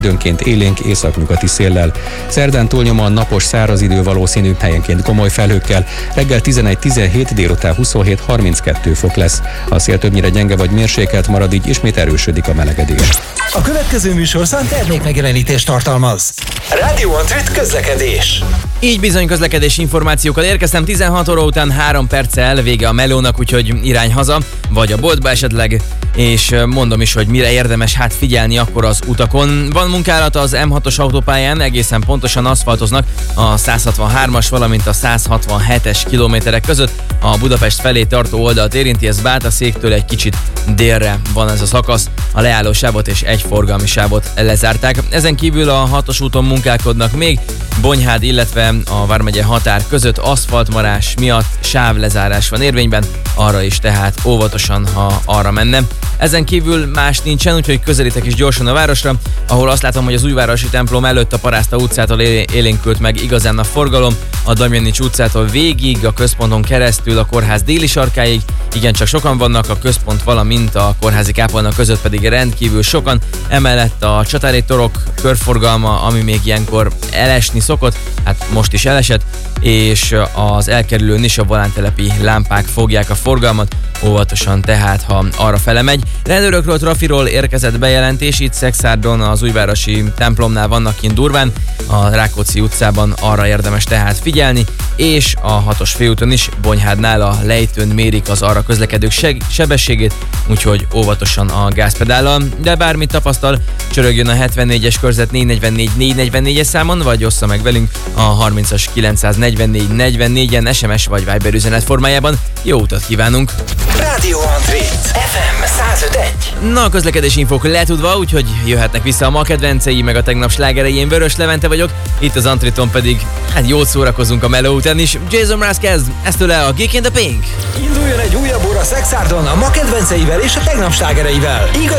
időnként élénk északnyugati széllel. Szerdán túlnyomóan napos száraz idő valószínű, helyenként komoly felhőkkel. Reggel 11-17, délután 27-32 fok lesz. A szél többnyire gyenge vagy mérsékelt marad, így ismét erősödik a melegedés. A következő műsorszám termékmegjelenítést tartalmaz. Rádió Antrit közlekedés. Így bizony közlekedési információkkal érkeztem. 16 óra után 3 perccel vége a melónak, úgyhogy irány haza, vagy a boltba esetleg. És mondom is, hogy mire érdemes figyelni akkor az utakon. Van munkálat az M6-os autópályán, egészen pontosan aszfaltoznak a 163-as, valamint a 167-es kilométerek között. A Budapest felé tartó oldalt érinti, ez Bátaszéktől egy kicsit délre van ez a szakasz. A leálló sávot és egy forgalmi sávot lezárták. Ezen kívül a 6-os úton munkálkodnak még, Bonyhád, illetve a Vármegye határ között aszfaltmarás miatt sávlezárás van érvényben, arra is tehát óvatosan, ha arra menne. Ezen kívül más nincsen, úgyhogy közelítek is gyorsan a városra, ahol azt látom, hogy az Újvárosi templom előtt a Parázta utcától élénkült meg igazán a forgalom, a Damjanics utcától végig, a központon keresztül a kórház déli sarkáig, igencsak sokan vannak, a központ valamint a kórházi kápolna között pedig rendkívül sokan, emellett a Csatári torok körforgalma, ami még ilyenkor elesni szokott, hát most is elesett, és az elkerülőn is a volántelepi lámpák fogják a forgalmat, óvatosan tehát, ha arra fele megy. Rendőrökről, trafiról érkezett bejelentés, itt Szexárdon az Újvárosi templomnál vannak kint durván, a Rákóczi utcában arra érdemes tehát figyelni, és a 6-os főúton is, Bonyhádnál a lejtőn mérik az arra közlekedők sebességét, úgyhogy óvatosan a gázpedállal, de bármit tapasztal, csörögjön a 74-es körzet 444-444-es számon, vagy ossza meg velünk a 30-as 944-44-en SMS vagy Viber üzenet formájában. Jó utat kívánunk! Rádió Antrit FM 105.1. Na, a közlekedési infók letudva, úgyhogy jöhetnek vissza a ma kedvencei, meg a tegnap slágerei. Én Vörös Levente vagyok, itt az Antriton pedig jót szórakozunk a meló után is. Jason Mraz kezd, ezt tőle a Geek in the Pink. Induljon egy újabb óra Szexárdon a ma kedvenceivel és a tegnap slágereivel. Igaz